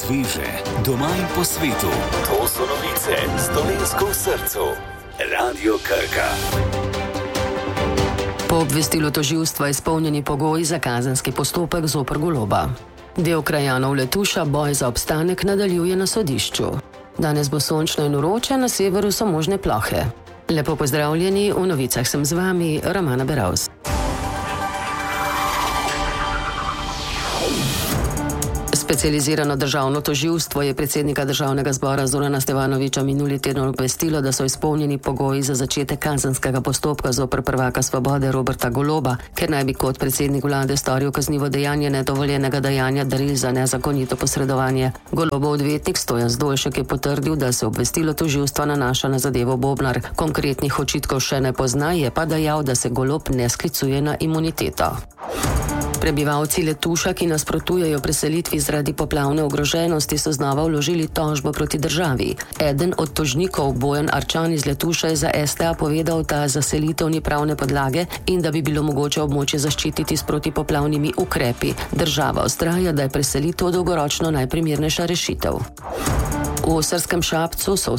sveže, doma in po svetu. To so novice s Dolenjsko v srcu. Radio Krka. Po obvestilu tožilstva izpolnjeni pogoji za kazenski postopek zoper Goloba. Del krajanov Letuša boj za obstanek nadaljuje na sodišču. Danes bo sončno in vroče, na severu so možne plohe. Lepo pozdravljeni, v novicah sem z vami, Romana Beravs. Specializirano državno tožilstvo je predsednika Državnega zbora Zorana Stevanoviča minuli teden obvestilo, da so izpolnjeni pogoji za začetek kazenskega postopka zoper prvaka Svobode Roberta Goloba, ker naj bi kot predsednik vlade storil kaznivo dejanje nedovoljenega dajanja daril za nezakonito posredovanje. Golobov odvetnik Stojan Zdolšek je potrdil, da se obvestilo tožilstva nanaša na zadevo Bobnar. Konkretnih očitkov še ne pozna, je pa dejal, da se Golob ne sklicuje na imuniteto. Prebivalci Letuša, ki nasprotujejo preselitvi zaradi poplavne ogroženosti, so znova vložili tožbo proti državi. Eden od tožnikov, Bojan Arčan iz Letuša, je za STA povedal, da za selitev ni pravne podlage in da bi bilo mogoče območje zaščititi s protipoplavnimi ukrepi. Država vztraja, da je preselitev dolgoročno najprimernejša rešitev. V Srskem Šapcu so